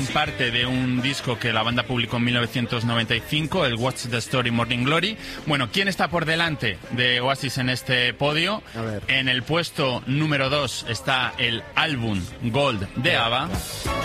parte de un disco que la banda publicó en 1995, el What's the Story Morning Glory. Bueno, ¿quién está por delante de Oasis en este podio? En el puesto número 2 está el álbum Gold de ABBA.